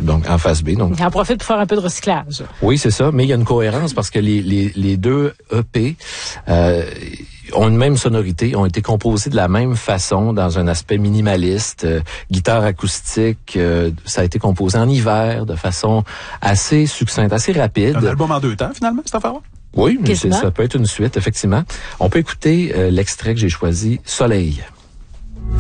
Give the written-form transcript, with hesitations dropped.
donc en face B. Donc il en profite pour faire un peu de recyclage. Oui, c'est ça, mais il y a une cohérence parce que les deux EP ont une même sonorité, ont été composés de la même façon dans un aspect minimaliste, guitare acoustique, ça a été composé en hiver de façon assez succincte, assez rapide. Un album en 2 temps finalement, cette affaire-là? Oui, mais ça peut être une suite, effectivement. On peut écouter l'extrait que j'ai choisi, Soleil.